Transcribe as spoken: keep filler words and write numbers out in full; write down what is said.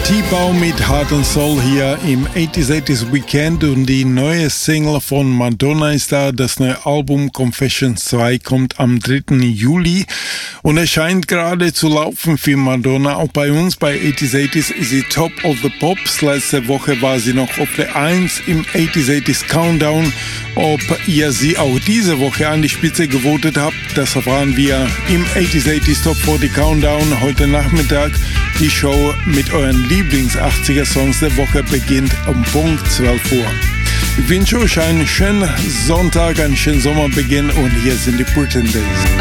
T-Baum mit Heart and Soul hier im achtziger achtziger Weekend und die neue Single von Madonna ist da. Das neue Album Confessions zwei kommt am dritten Juli und es scheint gerade zu laufen für Madonna. Auch bei uns bei achtziger achtziger ist sie Top of the Pops. Letzte Woche war sie noch auf der eins im achtziger achtziger Countdown. Ob ihr sie auch diese Woche an die Spitze gewotet habt, das erfahren wir im achtziger achtziger Top vierzig Countdown heute Nachmittag. Die Show mit euren Lieblings-achtziger-Songs der Woche beginnt um Punkt zwölf Uhr. Ich wünsche euch einen schönen Sonntag, einen schönen Sommerbeginn und hier sind die Pretenders.